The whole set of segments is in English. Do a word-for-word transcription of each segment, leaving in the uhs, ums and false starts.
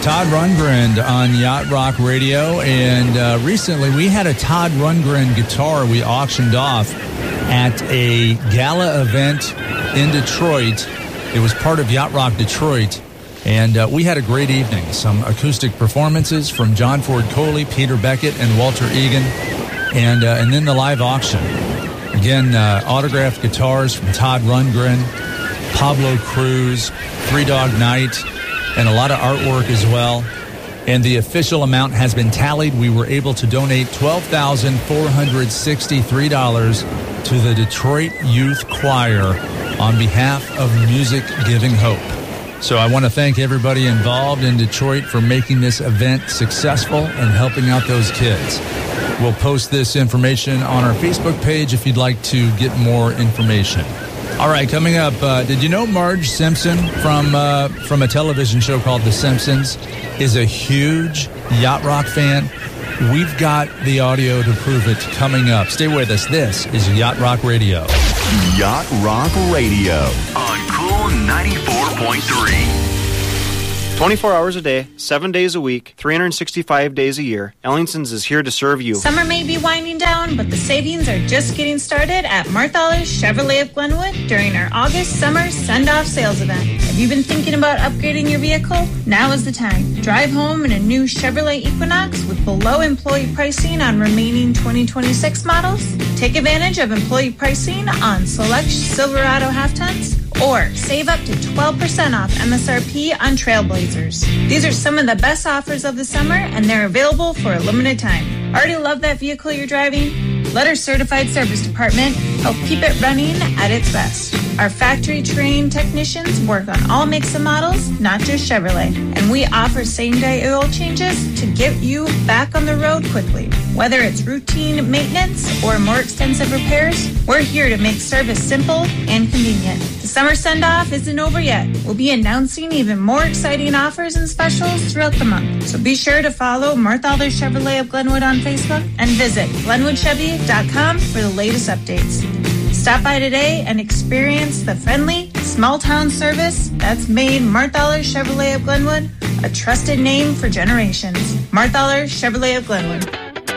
Todd Rundgren on Yacht Rock Radio, and uh, recently we had a Todd Rundgren guitar we auctioned off at a gala event in Detroit. It was part of Yacht Rock Detroit, and uh, we had a great evening. Some acoustic performances from John Ford Coley, Peter Beckett, and Walter Egan, and uh, and then the live auction. Again, uh, autographed guitars from Todd Rundgren, Pablo Cruz, Three Dog Night, and a lot of artwork as well. And the official amount has been tallied. We were able to donate twelve thousand four hundred sixty-three dollars to the Detroit Youth Choir on behalf of Music Giving Hope. So I want to thank everybody involved in Detroit for making this event successful and helping out those kids. We'll post this information on our Facebook page if you'd like to get more information. All right, coming up, uh, did you know Marge Simpson from uh, from a television show called The Simpsons is a huge Yacht Rock fan? We've got the audio to prove it coming up. Stay with us. This is Yacht Rock Radio. Yacht Rock Radio on Cool ninety-four point three. twenty-four hours a day, seven days a week, three hundred sixty-five days a year, Ellingson's is here to serve you. Summer may be winding down, but the savings are just getting started at Marthaler's Chevrolet of Glenwood during our August Summer Send-Off Sales Event. Have you been thinking about upgrading your vehicle? Now is the time. Drive home in a new Chevrolet Equinox with below employee pricing on remaining twenty twenty-six models. Take advantage of employee pricing on select Silverado half-tons, or save up to twelve percent off M S R P on Trailblazers. These are some of the best offers of the summer, and they're available for a limited time. Already love that vehicle you're driving? Let our certified service department help keep it running at its best. Our factory-trained technicians work on all makes and models, not just Chevrolet. And we offer same-day oil changes to get you back on the road quickly. Whether it's routine maintenance or more extensive repairs, we're here to make service simple and convenient. The summer send-off isn't over yet. We'll be announcing even more exciting offers and specials throughout the month. So be sure to follow Marthaler Chevrolet of Glenwood on Facebook and visit glenwood chevy dot com for the latest updates. Stop by today and experience the friendly, small-town service that's made Marthaler Chevrolet of Glenwood a trusted name for generations. Marthaler Chevrolet of Glenwood.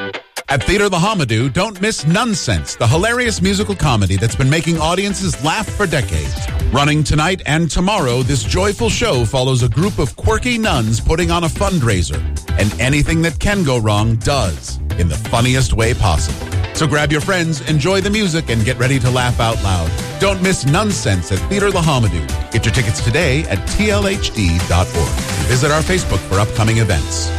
At Theater the Hamadou, don't miss Nonsense, the hilarious musical comedy that's been making audiences laugh for decades. Running tonight and tomorrow, this joyful show follows a group of quirky nuns putting on a fundraiser. And anything that can go wrong does, in the funniest way possible. So grab your friends, enjoy the music, and get ready to laugh out loud. Don't miss Nonsense at Theater the Hamadou. Get your tickets today at T L H D dot org. Visit our Facebook for upcoming events.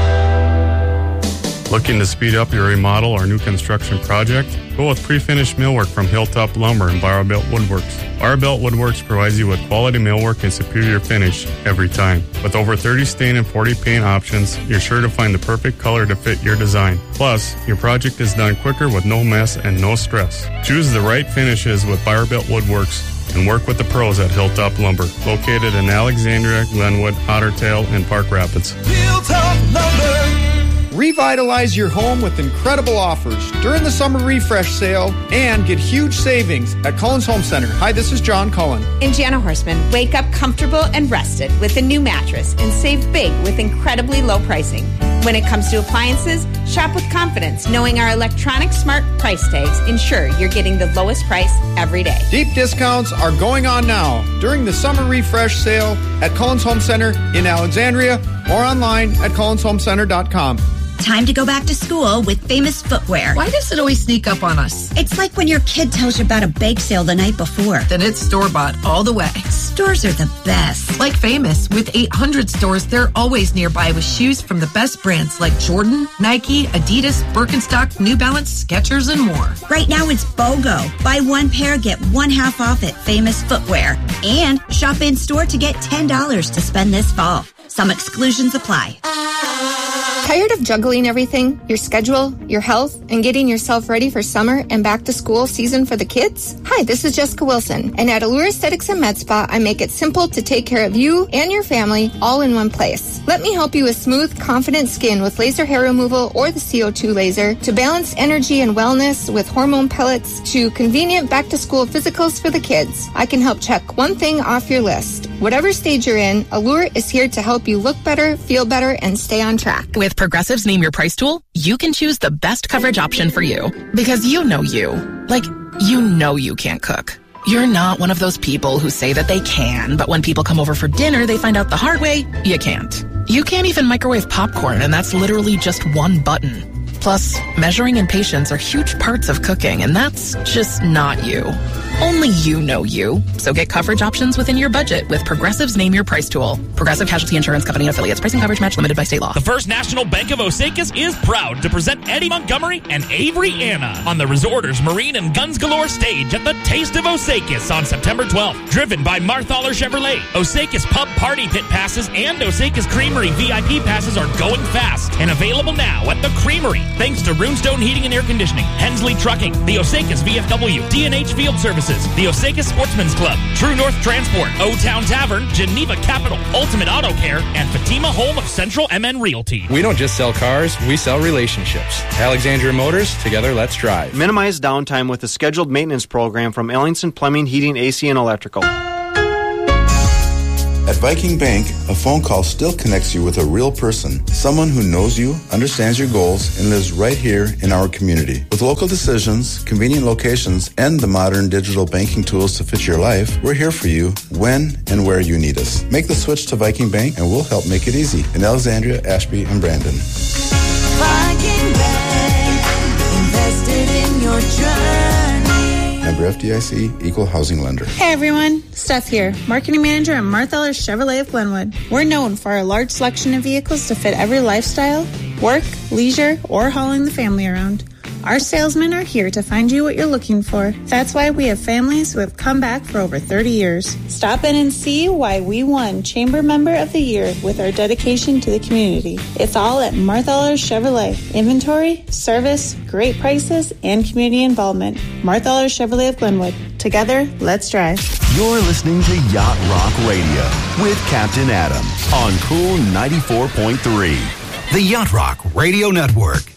Looking to speed up your remodel or new construction project? Go with pre-finished millwork from Hilltop Lumber and Barrowbelt Woodworks. Barrowbelt Woodworks provides you with quality millwork and superior finish every time. With over thirty stain and forty paint options, you're sure to find the perfect color to fit your design. Plus, your project is done quicker with no mess and no stress. Choose the right finishes with Barrowbelt Woodworks and work with the pros at Hilltop Lumber, located in Alexandria, Glenwood, Ottertail, and Park Rapids. Hilltop Lumber. Revitalize your home with incredible offers during the summer refresh sale and get huge savings at Cullen's Home Center. Hi, this is John Cullen. And Jana Horseman. Wake up comfortable and rested with a new mattress and save big with incredibly low pricing. When it comes to appliances, shop with confidence, knowing our electronic smart price tags ensure you're getting the lowest price every day. Deep discounts are going on now during the summer refresh sale at Cullen's Home Center in Alexandria or online at cullens home center dot com. Time to go back to school with Famous Footwear. Why does it always sneak up on us? It's like when your kid tells you about a bake sale the night before. Then it's store-bought all the way. Stores are the best. Like Famous, with eight hundred stores, they're always nearby with shoes from the best brands like Jordan, Nike, Adidas, Birkenstock, New Balance, Skechers, and more. Right now it's BOGO. Buy one pair, get one half off at Famous Footwear. And shop in-store to get ten dollars to spend this fall. Some exclusions apply. Tired of juggling everything, your schedule, your health, and getting yourself ready for summer and back to school season for the kids? Hi, this is Jessica Wilson, and at Allure Aesthetics and Med Spa, I make it simple to take care of you and your family all in one place. Let me help you with smooth, confident skin with laser hair removal or the C O two laser, to balance energy and wellness with hormone pellets, to convenient back-to-school physicals for the kids. I can help check one thing off your list. Whatever stage you're in, Allure is here to help you look better, feel better, and stay on track. With Progressive's Name Your Price tool, you can choose the best coverage option for you. Because you know you. Like, you know you can't cook. You're not one of those people who say that they can, but when people come over for dinner, they find out the hard way, you can't. You can't even microwave popcorn, and that's literally just one button. Plus, measuring and patience are huge parts of cooking, and that's just not you. Only you know you. So get coverage options within your budget with Progressive's Name Your Price tool. Progressive Casualty Insurance Company and affiliates. Pricing coverage match limited by state law. The First National Bank of Osakis is proud to present Eddie Montgomery and Avery Anna on the Resorters Marine and Guns Galore stage at the Taste of Osakis on September twelfth. Driven by Marthaler Chevrolet. Osakis Pub Party Pit passes and Osakis Creamery V I P passes are going fast and available now at the Creamery. Thanks to Runestone Heating and Air Conditioning, Hensley Trucking, the Osakis V F W, D and H Field Services, the Osakis Sportsman's Club, True North Transport, O-Town Tavern, Geneva Capital, Ultimate Auto Care, and Fatima Home of Central M N Realty. We don't just sell cars, we sell relationships. Alexandria Motors, together let's drive. Minimize downtime with a scheduled maintenance program from Ellingson Plumbing, Heating, A C, and Electrical. At Viking Bank, a phone call still connects you with a real person, someone who knows you, understands your goals, and lives right here in our community. With local decisions, convenient locations, and the modern digital banking tools to fit your life, we're here for you when and where you need us. Make the switch to Viking Bank, and we'll help make it easy. In Alexandria, Ashby, and Brandon. Viking Bank, invested in your journey. Member F D I C, Equal Housing Lender. Hey everyone, Steph here, Marketing Manager at Marthaler Chevrolet of Glenwood. We're known for our large selection of vehicles to fit every lifestyle, work, leisure, or hauling the family around. Our salesmen are here to find you what you're looking for. That's why we have families who have come back for over thirty years. Stop in and see why we won Chamber Member of the Year with our dedication to the community. It's all at Marthaler Chevrolet. Inventory, service, great prices, and community involvement. Marthaler Chevrolet of Glenwood. Together, let's drive. You're listening to Yacht Rock Radio with Captain Adam on Cool ninety-four point three. The Yacht Rock Radio Network.